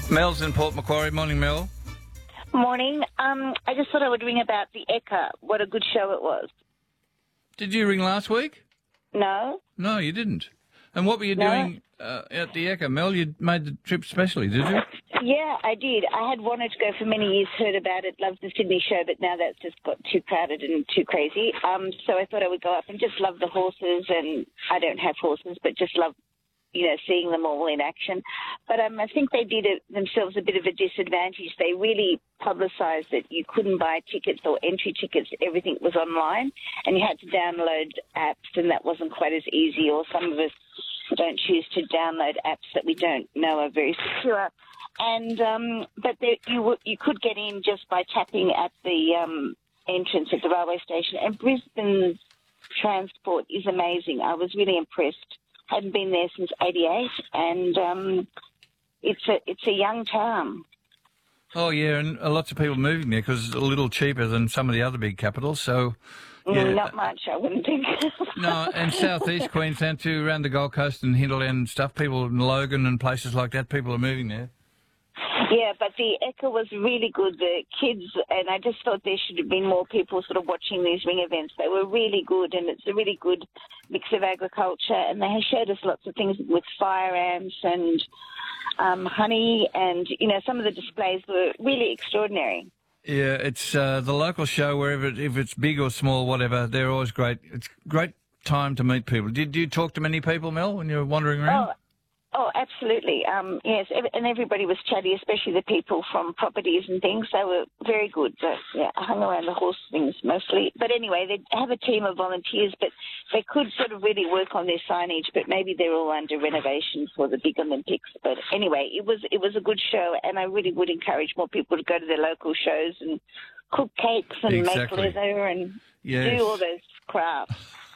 Mel's in Port Macquarie. Morning, Mel. Morning. I just thought I would ring about the Ekka. What a good show it was. Did you ring last week? No? No, you didn't. And what were you doing at the Ekka? Mel, you made the trip specially, did you? Yeah, I did. I had wanted to go for many years, heard about it, loved the Sydney show, but now that's just got too crowded and too crazy. So I thought I would go up and just love the horses, and I don't have horses, but just love, seeing them all in action. But I think they did themselves a bit of a disadvantage. They really publicised that you couldn't buy tickets or entry tickets. Everything was online, and you had to download apps, and that wasn't quite as easy. Or some of us don't choose to download apps that we don't know are very secure. And but you could get in just by tapping at the entrance at the railway station. And Brisbane's transport is amazing. I was really impressed. Hadn't been there since '88, and it's a young town. Oh, yeah, and lots of people moving there because it's a little cheaper than some of the other big capitals, so... Yeah. Not much, I wouldn't think. No, and southeast Queensland too, around the Gold Coast and hinterland and stuff, people in Logan and places like that, people are moving there. Yeah, but the Ekka was really good. The kids, and I just thought there should have been more people sort of watching these ring events. They were really good, and it's a really good mix of agriculture. And they showed us lots of things with fire ants and honey, and some of the displays were really extraordinary. Yeah, it's the local show, wherever if it's big or small, whatever. They're always great. It's a great time to meet people. Did you talk to many people, Mel, when you were wandering around? Oh, absolutely. Yes, and everybody was chatty, especially the people from properties and things. They were very good. But, yeah, I hung around the horse things mostly. But anyway, they have a team of volunteers, but they could sort of really work on their signage, but maybe they're all under renovation for the big Olympics. But anyway, it was a good show, and I really would encourage more people to go to their local shows and cook cakes and make leather and do all those crafts.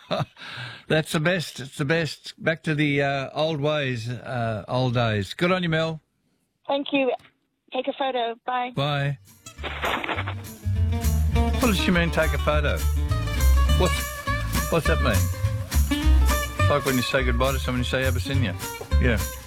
That's the best. It's the best. Back to the old ways, old days. Good on you, Mel. Thank you. Take a photo. Bye. Bye. What does she mean, take a photo? What's that mean? Like when you say goodbye to someone, you say Abyssinia. Yeah.